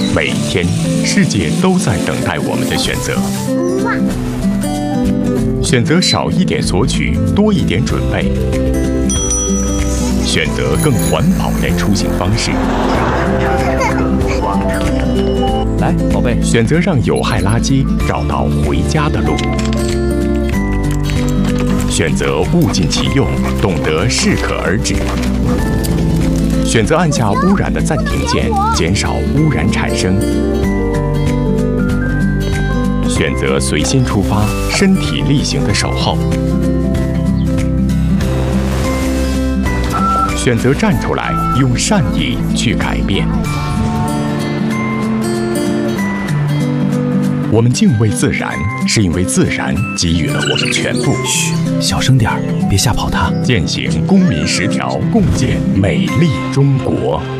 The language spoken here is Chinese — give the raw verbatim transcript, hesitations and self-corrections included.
每一天，世界都在等待我们的选择。选择少一点索取，多一点准备；选择更环保的出行方式。 来，宝贝， 选择让有害垃圾找到回家的路。选择物尽其用，懂得适可而止。选择按下污染的暂停键，减少污染产生。选择随心出发，身体力行的守候。选择站出来，用善意去改变。我们敬畏自然，是因为自然给予了我们全部。 嘘，小声点儿，别吓跑它。 践行公民十条，共建美丽中国。